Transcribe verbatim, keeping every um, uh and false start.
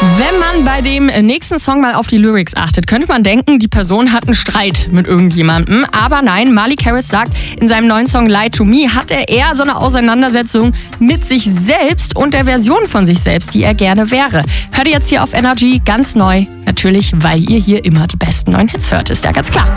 Wenn man bei dem nächsten Song mal auf die Lyrics achtet, könnte man denken, die Person hat einen Streit mit irgendjemandem. Aber nein, Malik Harris sagt, in seinem neuen Song Lie to Me hat er eher so eine Auseinandersetzung mit sich selbst und der Version von sich selbst, die er gerne wäre. Hört ihr jetzt hier auf Energy ganz neu. Natürlich, weil ihr hier immer die besten neuen Hits hört, ist ja ganz klar.